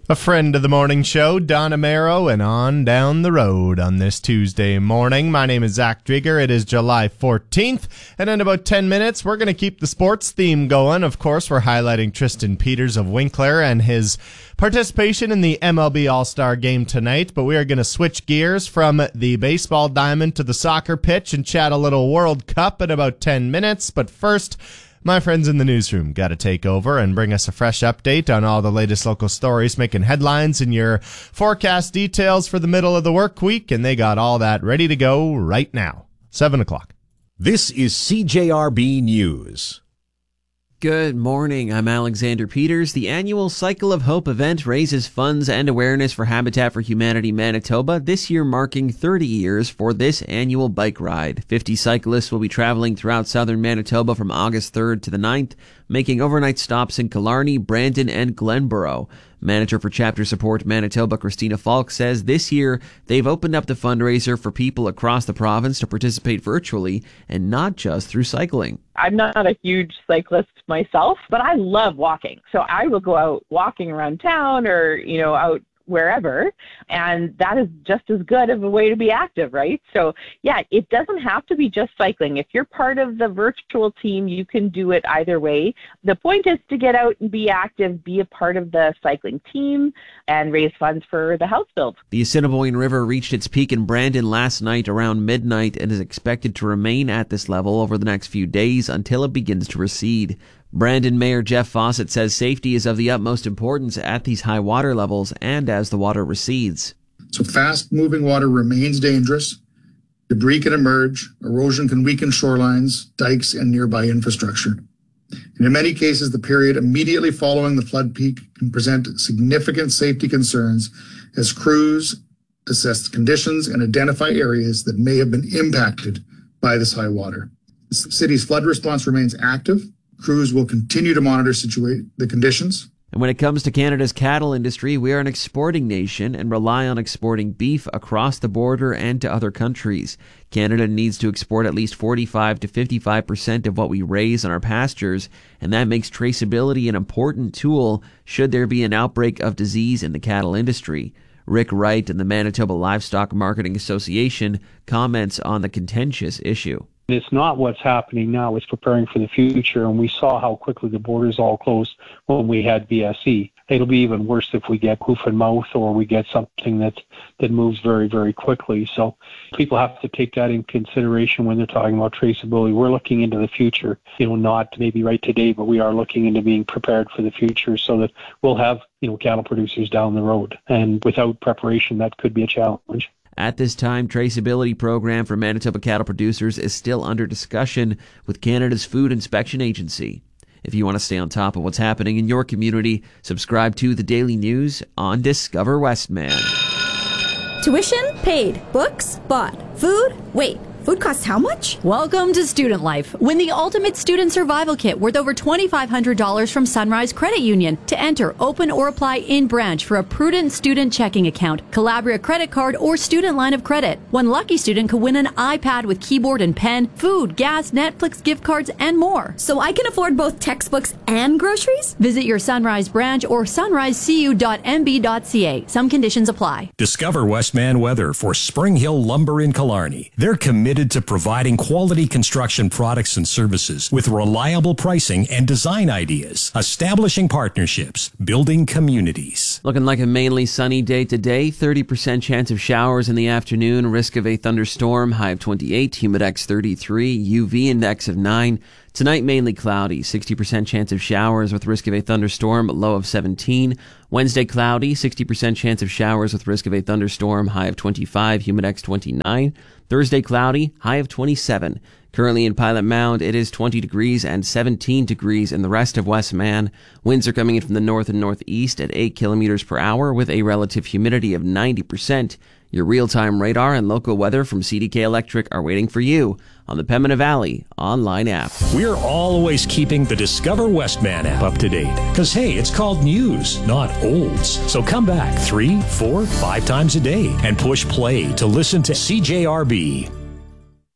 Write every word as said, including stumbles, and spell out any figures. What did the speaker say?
A friend of the morning show, Don Amaro, and on down the road on this Tuesday morning. My name is Zach Drieger. It is July fourteenth, and in about ten minutes, we're going to keep the sports theme going. Of course, we're highlighting Tristan Peters of Winkler and his participation in the M L B All-Star Game tonight, but we are going to switch gears from the baseball diamond to the soccer pitch and chat a little World Cup in about ten minutes. But first, my friends in the newsroom got to take over and bring us a fresh update on all the latest local stories making headlines and your forecast details for the middle of the work week, and they got all that ready to go right now. seven o'clock. This is C J R B News. Good morning, I'm Alexander Peters. The annual Cycle of Hope event raises funds and awareness for Habitat for Humanity Manitoba, this year marking thirty years for this annual bike ride. fifty cyclists will be traveling throughout southern Manitoba from August third to the ninth, making overnight stops in Killarney, Brandon, and Glenborough. Manager for Chapter Support Manitoba, Christina Falk, says this year they've opened up the fundraiser for people across the province to participate virtually and not just through cycling. I'm not a huge cyclist myself, but I love walking. So I will go out walking around town or, you know, out wherever, and that is just as good of a way to be active, right? So yeah, it doesn't have to be just cycling. If you're part of the virtual team, you can do it either way. The point is to get out and be active, be a part of the cycling team, and raise funds for the house build. The Assiniboine River reached its peak in Brandon last night around midnight and is expected to remain at this level over the next few days until it begins to recede. Brandon Mayor Jeff Fawcett says safety is of the utmost importance at these high water levels and as the water recedes. So fast-moving water remains dangerous. Debris can emerge. Erosion can weaken shorelines, dikes, and nearby infrastructure. And in many cases, the period immediately following the flood peak can present significant safety concerns as crews assess conditions and identify areas that may have been impacted by this high water. The city's flood response remains active. Crews will continue to monitor situa- the conditions. And when it comes to Canada's cattle industry, we are an exporting nation and rely on exporting beef across the border and to other countries. Canada needs to export at least forty-five to fifty-five percent of what we raise on our pastures, and that makes traceability an important tool should there be an outbreak of disease in the cattle industry. Rick Wright and the Manitoba Livestock Marketing Association comments on the contentious issue. It's not what's happening now, it's preparing for the future, and we saw how quickly the borders all closed when we had B S E. It'll be even worse if we get hoof and mouth or we get something that, that moves very, very quickly. So people have to take that in consideration when they're talking about traceability. We're looking into the future, you know, not maybe right today, but we are looking into being prepared for the future so that we'll have, you know, cattle producers down the road. And without preparation, that could be a challenge. At this time, traceability program for Manitoba cattle producers is still under discussion with Canada's Food Inspection Agency. If you want to stay on top of what's happening in your community, subscribe to the Daily News on Discover Westman. Tuition paid. Books bought. Food? Wait. Food costs how much? Welcome to Student Life. Win the ultimate student survival kit worth over twenty-five hundred dollars from Sunrise Credit Union. To enter, open or apply in branch for a prudent student checking account, Calabria credit card, or student line of credit. One lucky student could win an iPad with keyboard and pen, food, gas, Netflix gift cards, and more. So I can afford both textbooks and groceries? Visit your Sunrise branch or sunrise c u dot m b dot c a. Some conditions apply. Discover Westman Weather for Spring Hill Lumber in Killarney. They're committed to providing quality construction products and services with reliable pricing and design ideas, establishing partnerships, building communities. Looking like a mainly sunny day today, thirty percent chance of showers in the afternoon, risk of a thunderstorm, high of twenty-eight, humidex thirty-three, U V index of nine. Tonight, mainly cloudy, sixty percent chance of showers with risk of a thunderstorm, low of seventeen. Wednesday, cloudy, sixty percent chance of showers with risk of a thunderstorm, high of twenty-five, humidex twenty-nine. Thursday, cloudy, high of twenty-seven. Currently in Pilot Mound, it is twenty degrees and seventeen degrees in the rest of Westman. Winds are coming in from the north and northeast at eight kilometers per hour with a relative humidity of ninety percent. Your real-time radar and local weather from C D K Electric are waiting for you on the Pembina Valley online app. We're always keeping the Discover Westman app up to date. Because, hey, it's called news, not olds. So come back three, four, five times a day and push play to listen to C J R B.